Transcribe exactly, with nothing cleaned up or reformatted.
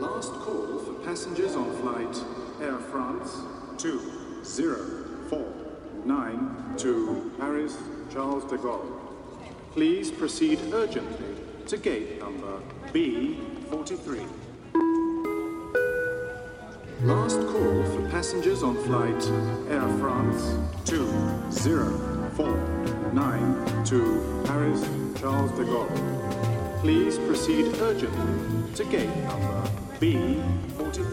Last call for passengers on flight Air France two zero four nine to Paris Charles de Gaulle. Please proceed urgently to gate number B forty-three. Last call for passengers on flight Air France two zero four nine to Paris Charles de Gaulle. Please proceed urgently to gate number B forty-three.